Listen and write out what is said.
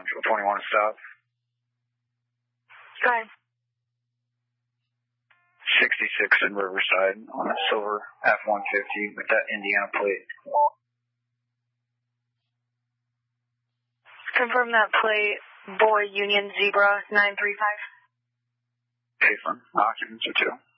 Central 21 stop. Go ahead. 66 in Riverside on a silver F-150 with that Indiana plate. Confirm that plate, Boy Union Zebra 935. Payphone, occupancy 2.